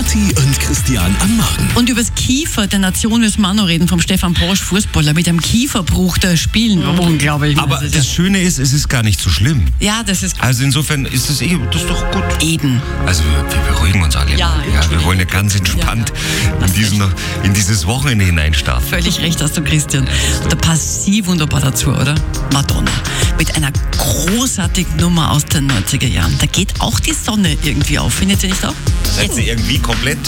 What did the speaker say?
Kathi und Christian am Morgen. Und über das Kiefer der Nation müssen wir auch noch reden, vom Stefan Posch, Fußballer, mit einem Kieferbruch da spielen. Unglaublich. Aber das Schöne ist, es ist gar nicht so schlimm. Ja, das ist Also insofern ist das das ist doch gut. eben. Also wir beruhigen uns alle. Ja, Wir wollen ja ganz entspannt in dieses Wochenende hineinstarten. Völlig recht hast du, Christian. Da passt sie wunderbar dazu, oder? Madonna. Mit einer großartigen Nummer aus den 90er Jahren. Da geht auch die Sonne irgendwie auf. Findet ihr nicht auch? Seid ihr irgendwie komplett